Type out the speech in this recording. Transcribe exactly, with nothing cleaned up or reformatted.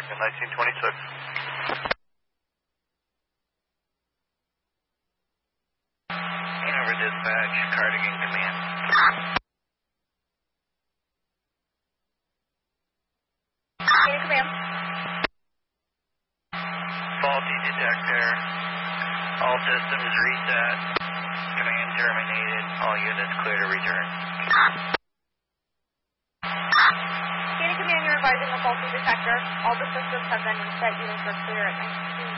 in nineteen twenty-six. Hanover Dispatch, Cardigan Command. Cardigan Command. Faulty detector. All systems reset. Command terminated. All units clear to return. Cardigan Command, you're advising a faulty detector. All the systems have been reset. Units are clear at nineteen